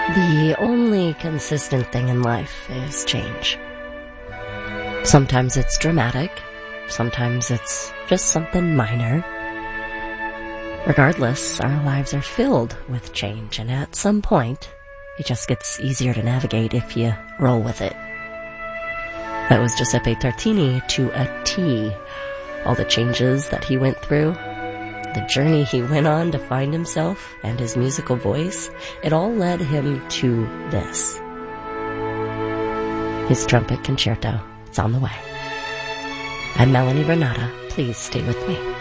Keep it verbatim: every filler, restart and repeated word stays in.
The only consistent thing in life is change. Sometimes it's dramatic, sometimes it's just something minor. Regardless, our lives are filled with change, and at some point, it just gets easier to navigate if you roll with it. That was Giuseppe Tartini to a T. All the changes that he went through, the journey he went on to find himself and his musical voice, it all led him to this. His trumpet concerto. It's on the way. I'm Melanie Renata. Please stay with me.